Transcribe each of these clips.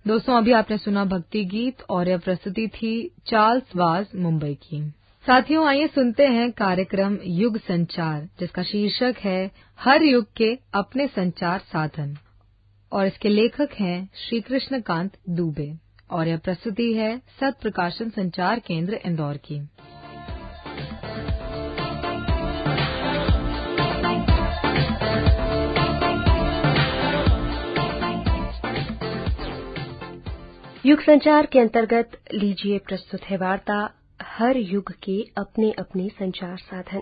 दोस्तों, अभी आपने सुना भक्ति गीत और यह प्रस्तुति थी चार्ल्स वाज मुंबई की। साथियों, आइए सुनते हैं कार्यक्रम युग संचार, जिसका शीर्षक है हर युग के अपने संचार साधन, और इसके लेखक हैं श्री कृष्णकांत दुबे, और यह प्रस्तुति है सत प्रकाशन संचार केंद्र इंदौर की। युग संचार के अंतर्गत लीजिए प्रस्तुत है वार्ता हर युग के अपने अपने संचार साधन।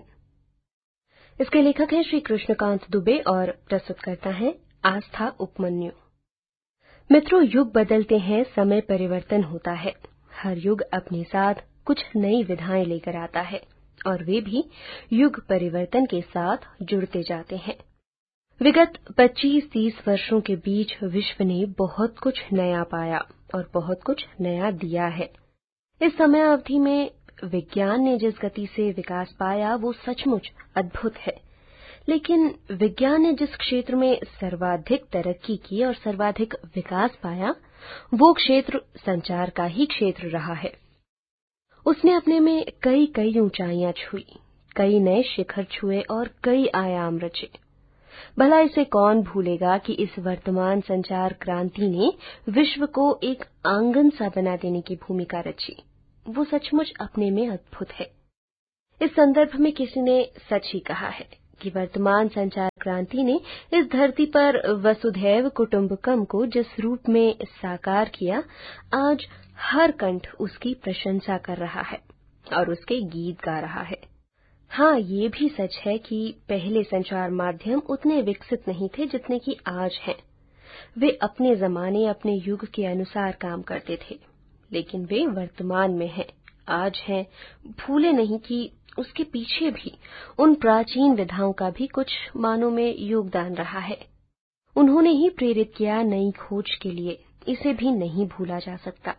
इसके लेखक हैं श्री कृष्णकांत दुबे और प्रस्तुतकर्ता हैं आस्था उपमन्यु। मित्रों, युग बदलते हैं, समय परिवर्तन होता है। हर युग अपने साथ कुछ नई विधाएं लेकर आता है और वे भी युग परिवर्तन के साथ जुड़ते जाते हैं। विगत 25-30 वर्षों के बीच विश्व ने बहुत कुछ नया पाया और बहुत कुछ नया दिया है। इस समय अवधि में विज्ञान ने जिस गति से विकास पाया वो सचमुच अद्भुत है। लेकिन विज्ञान ने जिस क्षेत्र में सर्वाधिक तरक्की की और सर्वाधिक विकास पाया वो क्षेत्र संचार का ही क्षेत्र रहा है। उसने अपने में कई ऊंचाइयां छुई, कई नए शिखर छुए और कई आयाम रचे। भला इसे कौन भूलेगा कि इस वर्तमान संचार क्रांति ने विश्व को एक आंगन सा बना देने की भूमिका रची। वो सचमुच अपने में अद्भुत है। इस संदर्भ में किसी ने सच ही कहा है कि वर्तमान संचार क्रांति ने इस धरती पर वसुधैव कुटुंबकम को जिस रूप में साकार किया, आज हर कंठ उसकी प्रशंसा कर रहा है और उसके गीत गा रहा है। हाँ, ये भी सच है कि पहले संचार माध्यम उतने विकसित नहीं थे जितने कि आज हैं। वे अपने जमाने, अपने युग के अनुसार काम करते थे, लेकिन वे वर्तमान में हैं, आज हैं। भूले नहीं कि उसके पीछे भी उन प्राचीन विधाओं का भी कुछ मानों में योगदान रहा है। उन्होंने ही प्रेरित किया नई खोज के लिए, इसे भी नहीं भूला जा सकता।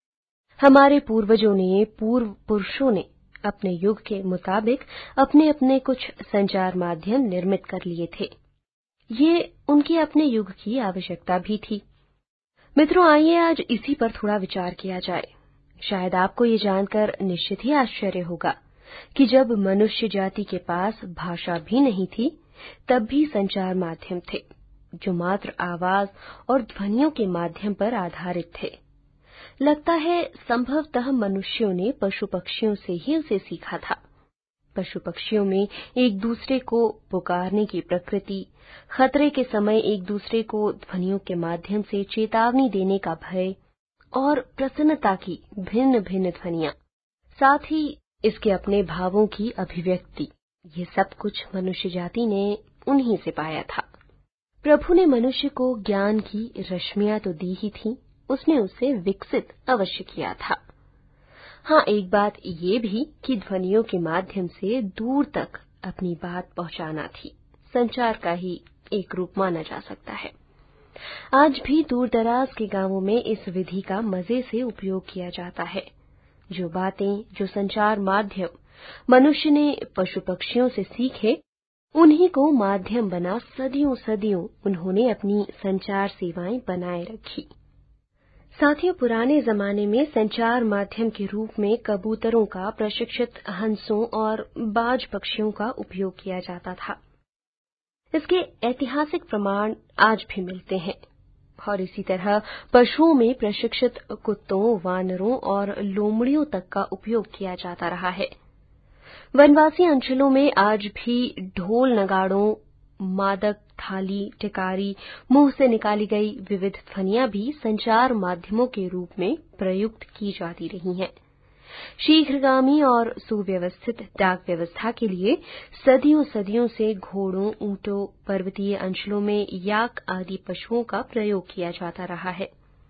हमारे पूर्वजों ने, पूर्व पुरुषों ने अपने युग के मुताबिक अपने अपने कुछ संचार माध्यम निर्मित कर लिए थे। ये उनके अपने युग की आवश्यकता भी थी। मित्रों, आइए आज इसी पर थोड़ा विचार किया जाए। शायद आपको ये जानकर निश्चित ही आश्चर्य होगा कि जब मनुष्य जाति के पास भाषा भी नहीं थी, तब भी संचार माध्यम थे जो मात्र आवाज और ध्वनियों के माध्यम पर आधारित थे। लगता है संभवतः मनुष्यों ने पशु पक्षियों से ही उसे सीखा था। पशु पक्षियों में एक दूसरे को पुकारने की प्रकृति, खतरे के समय एक दूसरे को ध्वनियों के माध्यम से चेतावनी देने का भय और प्रसन्नता की भिन्न भिन्न ध्वनियां, साथ ही इसके अपने भावों की अभिव्यक्ति, ये सब कुछ मनुष्य जाति ने उन्हीं से पाया था। प्रभु ने मनुष्य को ज्ञान की रश्मियां तो दी ही थी, उसने उसे विकसित अवश्य किया था। हाँ, एक बात ये भी कि ध्वनियों के माध्यम से दूर तक अपनी बात पहुंचाना थी संचार का ही एक रूप माना जा सकता है। आज भी दूर दराज के गांवों में इस विधि का मजे से उपयोग किया जाता है। जो बातें, जो संचार माध्यम मनुष्य ने पशु पक्षियों से सीखे, उन्हीं को माध्यम बना सदियों उन्होंने अपनी संचार सेवाएं बनाए रखी। साथियों, पुराने जमाने में संचार माध्यम के रूप में कबूतरों का, प्रशिक्षित हंसों और बाज पक्षियों का उपयोग किया जाता था। इसके ऐतिहासिक प्रमाण आज भी मिलते हैं। और इसी तरह पशुओं में प्रशिक्षित कुत्तों, वानरों और लोमड़ियों तक का उपयोग किया जाता रहा है। वनवासी अंचलों में आज भी ढोल, नगाड़ों, मादक, थाली, टिकारी, मुंह से निकाली गई विविध ध्वनियां भी संचार माध्यमों के रूप में प्रयुक्त की जाती रही हैं। शीघ्रगामी और सुव्यवस्थित डाक व्यवस्था के लिए सदियों से घोड़ों, ऊंटों, पर्वतीय अंचलों में याक आदि पशुओं का प्रयोग किया जाता रहा है।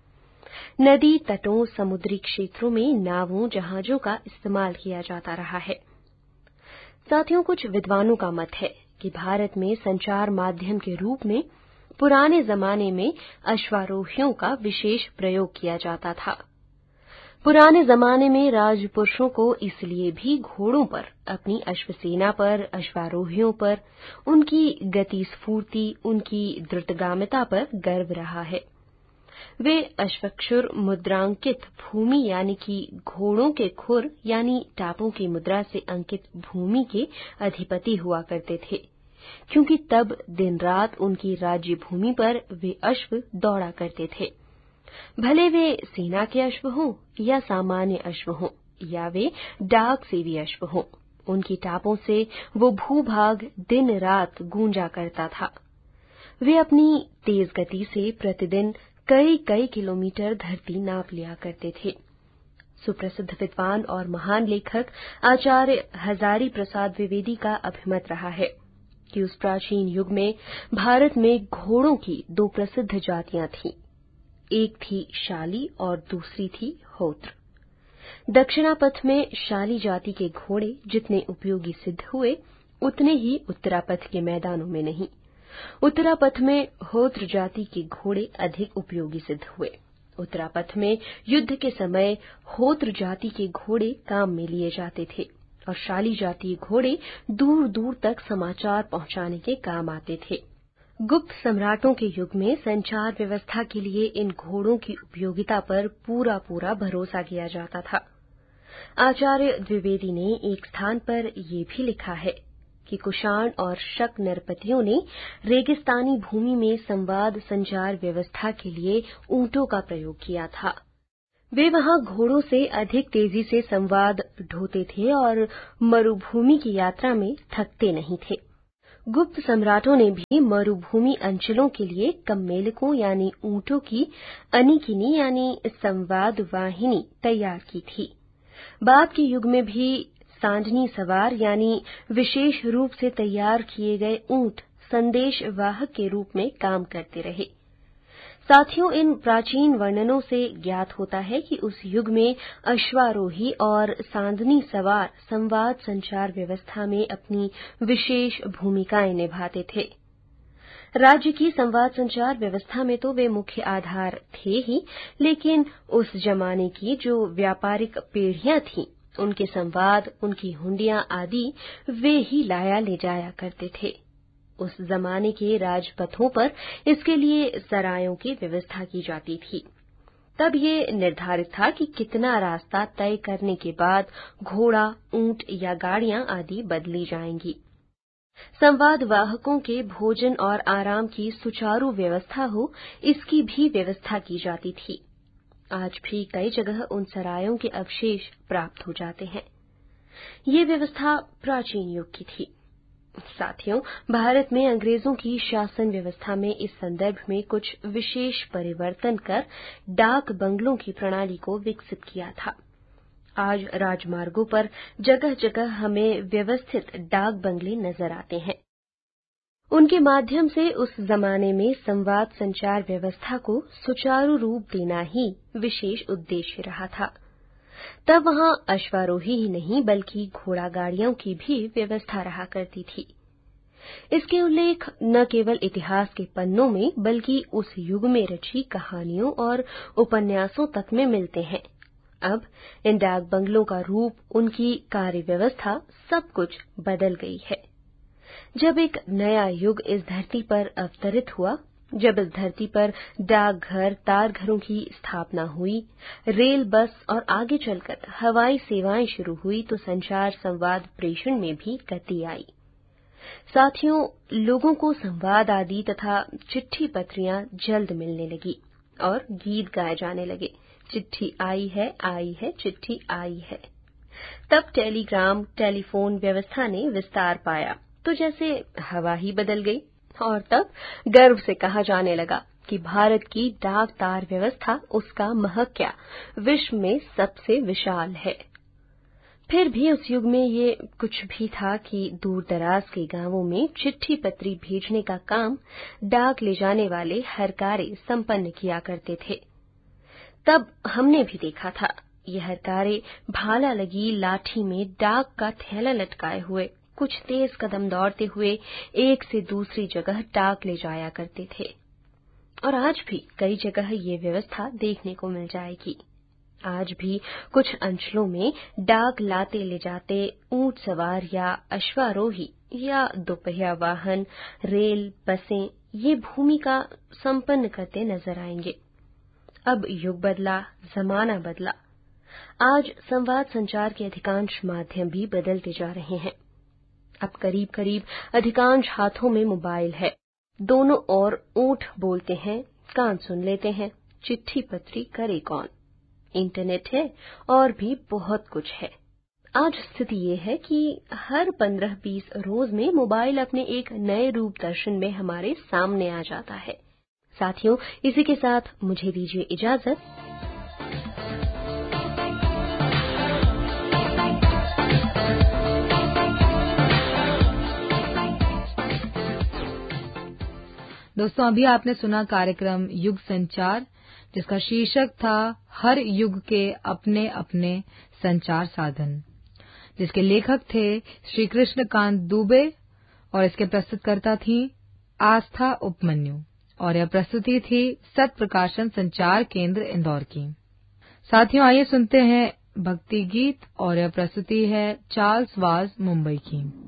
नदी तटों, समुद्री क्षेत्रों में नावों, जहाजों का इस्तेमाल किया जाता रहा है। साथियों, कुछ विद्वानों का मत है कि भारत में संचार माध्यम के रूप में पुराने जमाने में अश्वारोहियों का विशेष प्रयोग किया जाता था। पुराने जमाने में राजपुरुषों को इसलिए भी घोड़ों पर, अपनी अश्वसेना पर, अश्वारोहियों पर उनकी गति स्फूर्ति, उनकी द्रुतगामिता पर गर्व रहा है। वे अश्वक्षुर मुद्रांकित भूमि यानी कि घोड़ों के खुर यानी टापों की मुद्रा से अंकित भूमि के अधिपति हुआ करते थे, क्योंकि तब दिन रात उनकी राज्य भूमि पर वे अश्व दौड़ा करते थे। भले वे सेना के अश्व हों या सामान्य अश्व हों या वे डाक सेवी अश्व हों, उनकी टापों से वो भूभाग दिन रात गूंजा करता था। वे अपनी तेज गति से प्रतिदिन कई कई किलोमीटर धरती नाप लिया करते थे। सुप्रसिद्ध विद्वान और महान लेखक आचार्य हजारी प्रसाद द्विवेदी का अभिमत रहा है कि उस प्राचीन युग में भारत में घोड़ों की दो प्रसिद्ध जातियां थीं। एक थी शाली और दूसरी थी होत्र। दक्षिणापथ में शाली जाति के घोड़े जितने उपयोगी सिद्ध हुए, उतने ही उत्तरापथ के मैदानों में नहीं। उत्तरापथ में होत्र जाति के घोड़े अधिक उपयोगी सिद्ध हुए। उत्तरापथ में युद्ध के समय होत्र जाति के घोड़े काम में लिए जाते थे और शाली जातीय घोड़े दूर दूर तक समाचार पहुंचाने के काम आते थे। गुप्त सम्राटों के युग में संचार व्यवस्था के लिए इन घोड़ों की उपयोगिता पर पूरा पूरा भरोसा किया जाता था। आचार्य द्विवेदी ने एक स्थान पर ये भी लिखा है कि कुषाण और शक नरपतियों ने रेगिस्तानी भूमि में संवाद संचार व्यवस्था के लिए ऊंटों का प्रयोग किया था। वे वहां घोड़ों से अधिक तेजी से संवाद ढोते थे और मरुभूमि की यात्रा में थकते नहीं थे। गुप्त सम्राटों ने भी मरुभूमि अंचलों के लिए कम्मेलकों यानी ऊंटों की अनिकिनी यानी संवाद वाहिनी तैयार की थी। बाद के युग में भी सांडनी सवार यानी विशेष रूप से तैयार किए गए ऊंट संदेश वाहक के रूप में काम करते रहे। साथियों, इन प्राचीन वर्णनों से ज्ञात होता है कि उस युग में अश्वारोही और सांडनी सवार संवाद संचार व्यवस्था में अपनी विशेष भूमिकाएं निभाते थे। राज्य की संवाद संचार व्यवस्था में तो वे मुख्य आधार थे ही, लेकिन उस जमाने की जो व्यापारिक पीढ़ियां थीं, उनके संवाद, उनकी हुंडियां आदि वे ही लाया ले जाया करते थे। उस जमाने के राजपथों पर इसके लिए सरायों की व्यवस्था की जाती थी। तब ये निर्धारित था कि कितना रास्ता तय करने के बाद घोड़ा, ऊंट या गाड़ियां आदि बदली जाएंगी। संवाद वाहकों के भोजन और आराम की सुचारू व्यवस्था हो, इसकी भी व्यवस्था की जाती थी। आज भी कई जगह उन सरायों के अवशेष प्राप्त हो जाते हैं। ये व्यवस्था प्राचीन युग की थी। साथियों, भारत में अंग्रेजों की शासन व्यवस्था में इस संदर्भ में कुछ विशेष परिवर्तन कर डाक बंगलों की प्रणाली को विकसित किया था। आज राजमार्गों पर जगह जगह हमें व्यवस्थित डाक बंगले नजर आते हैं। उनके माध्यम से उस जमाने में संवाद संचार व्यवस्था को सुचारू रूप देना ही विशेष उद्देश्य रहा था। तब वहां अश्वारोही ही नहीं बल्कि घोड़ा गाड़ियों की भी व्यवस्था रहा करती थी। इसके उल्लेख न केवल इतिहास के पन्नों में बल्कि उस युग में रची कहानियों और उपन्यासों तक में मिलते हैं। अब इन डाक बंगलों का रूप, उनकी कार्य व्यवस्था, सब कुछ बदल गई है। जब एक नया युग इस धरती पर अवतरित हुआ, जब इस धरती पर डाकघर, तारघरों की स्थापना हुई, रेल, बस और आगे चलकर हवाई सेवाएं शुरू हुई, तो संचार संवाद प्रेषण में भी गति आई। साथियों, लोगों को संवाद आदि तथा चिट्ठी पत्रियां जल्द मिलने लगी और गीत गाए जाने लगे। चिट्ठी आई है, चिट्ठी आई है। तब टेलीग्राम, टेलीफोन व्यवस्था ने विस्तार पाया तो जैसे हवा ही बदल गई और तब गर्व से कहा जाने लगा कि भारत की डाक तार व्यवस्था, उसका महत्व विश्व में सबसे विशाल है। फिर भी उस युग में ये कुछ भी था कि दूर दराज के गांवों में चिट्ठी पत्री भेजने का काम डाक ले जाने वाले हरकारे संपन्न किया करते थे। तब हमने भी देखा था, ये हरकारे भाला लगी लाठी में डाक का थैला लटकाए हुए कुछ तेज कदम दौड़ते हुए एक से दूसरी जगह डाक ले जाया करते थे। और आज भी कई जगह ये व्यवस्था देखने को मिल जाएगी। आज भी कुछ अंचलों में डाक लाते ले जाते ऊंट सवार या अश्वारोही या दोपहिया वाहन, रेल, बसें ये भूमिका संपन्न करते नजर आएंगे। अब युग बदला, जमाना बदला। आज संवाद संचार के अधिकांश माध्यम भी बदलते जा रहे हैं। अब करीब करीब अधिकांश हाथों में मोबाइल है। दोनों ओर ऊंट बोलते हैं, कान सुन लेते हैं, चिट्ठी पत्री करे कौन। इंटरनेट है और भी बहुत कुछ है। आज स्थिति ये है कि हर 15-20 रोज में मोबाइल अपने एक नए रूप दर्शन में हमारे सामने आ जाता है। साथियों, इसी के साथ मुझे दीजिए इजाजत। दोस्तों, अभी आपने सुना कार्यक्रम युग संचार, जिसका शीर्षक था हर युग के अपने अपने संचार साधन, जिसके लेखक थे श्री कृष्णकांत दुबे और इसके प्रस्तुतकर्ता थी आस्था उपमन्यु, और यह प्रस्तुति थी सत प्रकाशन संचार केंद्र इंदौर की। साथियों, आइए सुनते हैं भक्ति गीत, और यह प्रस्तुति है चार्ल्स वाज मुंबई की।